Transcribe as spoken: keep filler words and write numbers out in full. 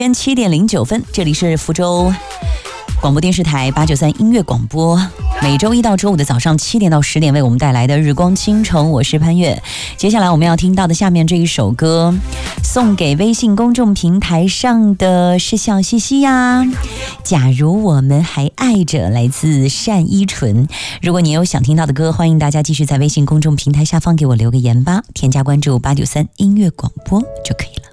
天七点零九分，这里是福州广播电视台八九三音乐广播，每周一到周五的早上七点到十点为我们带来的日光倾城，我是潘越。接下来我们要听到的下面这一首歌，送给微信公众平台上的是小西西呀。假如我们还爱着，来自单依纯。如果你有想听到的歌，欢迎大家继续在微信公众平台下方给我留个言吧，添加关注八九三音乐广播就可以了。